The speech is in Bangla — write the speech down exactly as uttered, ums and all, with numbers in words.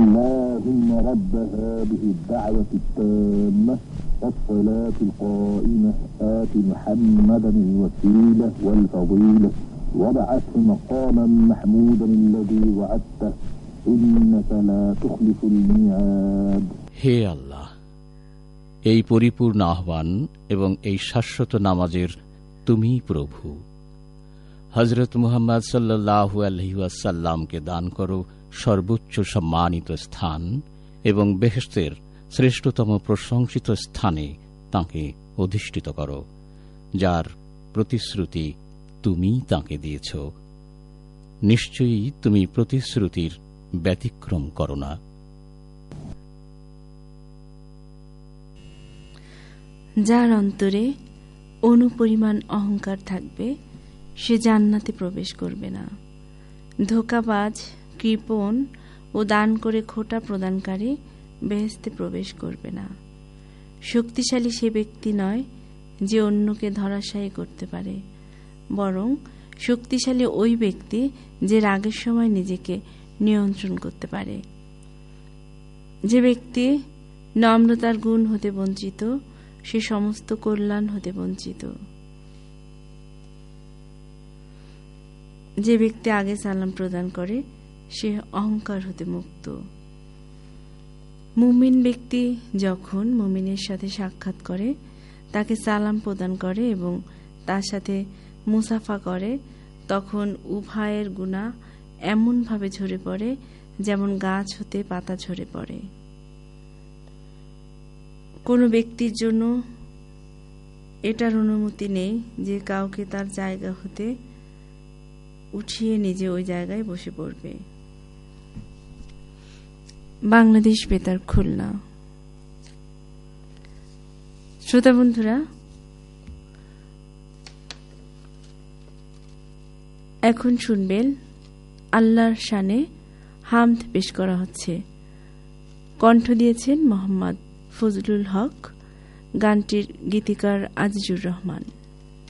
اللهم رب هذه الدعوة التامة والصلاة القائمة آت محمدا الوسيلة والفضيلة وابعثه مقاما محمودا الذي وعدته إنك لا تخلف الميعاد. হে আল্লাহ, এই পরিপূর্ণ আহ্বান এবং এই শাশ্বত নামাজের তুমি প্রভু। হযরত মুহাম্মদ সাল্লাল্লাহু আলাইহি ওয়াসাল্লামকে দান করো সর্বোচ্চ সম্মানিত স্থান এবং বেহেশতের শ্রেষ্ঠতম প্রশংসিত স্থানে তাঁকে অধিষ্ঠিত করো, যার প্রতিশ্রুতি তুমি তাঁকে দিয়েছ। নিশ্চয়ই তুমি প্রতিশ্রুতির ব্যতিক্রম করো না। যার অন্তরে অনুপরিমাণ অহংকার থাকবে সে জান্নাতে প্রবেশ করবে না। ধোঁকাবাজ, কৃপণ ও দান করে খোটা প্রদানকারী বেহেশতে প্রবেশ করবে না। শক্তিশালী সে ব্যক্তি নয় যে অন্যকে ধরাশায়ী করতে পারে, বরং শক্তিশালী ওই ব্যক্তি যে রাগের সময় নিজেকে নিয়ন্ত্রণ করতে পারে। যে ব্যক্তি নম্রতার গুণ হতে বঞ্চিত সে সমস্ত কল্যাণ হতে বঞ্চিত। যে ব্যক্তি আগে সালাম প্রদান করে সে অহংকার হতে মুক্ত। মুমিন ব্যক্তি যখন মুমিনের সাথে সাক্ষাৎ করে, তাকে সালাম প্রদান করে এবং তার সাথে মুসাফা করে, তখন উভয়ের গুনাহ এমনভাবে ঝরে পড়ে যেমন গাছ হতে পাতা ঝরে পড়ে। কোনো ব্যক্তির জন্য এটার অনুমতি নেই যে কাউকে তার জায়গা হতে উঠিয়ে নিজে ওই জায়গায় বসে পড়বে। বাংলাদেশ বেতার, খুলনা। শ্রোতা বন্ধুরা, এখন শুনবেন আল্লাহর শানে হামদ পেশ করা হচ্ছে। কণ্ঠ দিয়েছেন মোহাম্মদ ফজলুল হক, গানটির গীতিকার আজিজুর রহমান।